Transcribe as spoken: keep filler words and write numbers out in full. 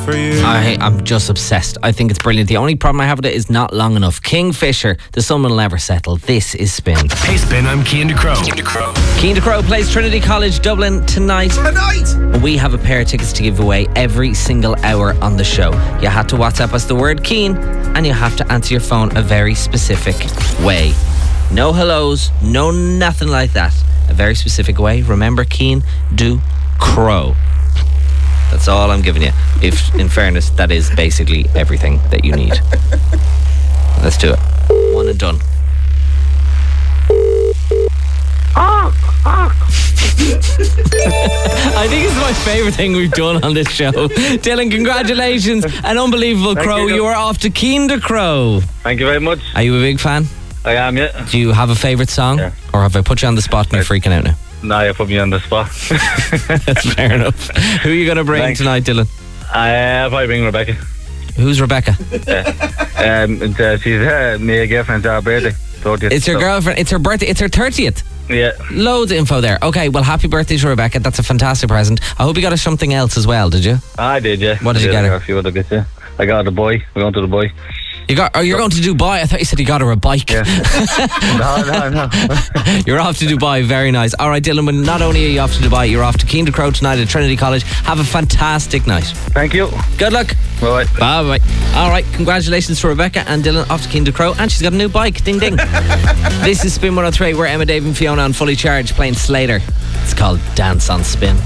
for you. I, I'm just obsessed. I think it's brilliant. The only problem I have with it is not long enough. Kingfisher, the sun will never settle. This is Spin. Hey Spin, I'm Cian Crow. Cian Crow. Cian Crow plays Trinity College Dublin tonight. Tonight! We have a pair of tickets to give away every single hour on the show. You have to WhatsApp us the word Cian and you have to answer your phone a very specific way. No hellos, no nothing like that. A very specific way. Remember, Cian, do Crow. That's all I'm giving you. If, in fairness, that is basically everything that you need. Let's do it. One and done. I think it's my favourite thing we've done on this show. Dylan, congratulations. An unbelievable Thank crow. you. You are off to Cian de Crow. Thank you very much. Are you a big fan? I am, yeah. Do you have a favourite song? Yeah. Or have I put you on the spot and you're freaking out now? Now you put me on the spot. That's fair enough. Who are you going to bring Thanks. tonight, Dylan? I uh, probably bring Rebecca. Who's Rebecca? Um, and, uh, she's uh, my girlfriend's our birthday. thirtieth, It's her so- girlfriend. It's her birthday. It's her thirtieth. Yeah. Loads of info there. Okay, well, happy birthday to Rebecca. That's a fantastic present. I hope you got us something else as well, did you? I did, yeah. What did I you get I her? got a few other bits, yeah. I got a boy. We're going to the boy. You got? Oh, you're going to Dubai. I thought you said you got her a bike. Yeah. no, no, no. You're off to Dubai. Very nice. All right, Dylan, well, not only are you off to Dubai, you're off to Cian de Crow tonight at Trinity College. Have a fantastic night. Thank you. Good luck. Bye-bye. Bye-bye. All right, congratulations to Rebecca and Dylan off to Cian de Crow. And she's got a new bike. Ding, ding. This is Spin one oh three. We're Emma, Dave and Fiona on Fully Charged playing Slater. It's called Dance on Spin.